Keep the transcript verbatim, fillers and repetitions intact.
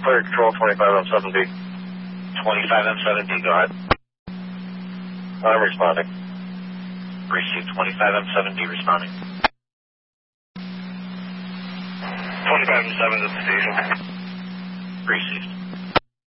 Clear control, twenty-five M seven D. twenty-five M seven D, go ahead. I'm responding. Received. twenty-five M seven D responding. twenty-five M seven at the station. Received.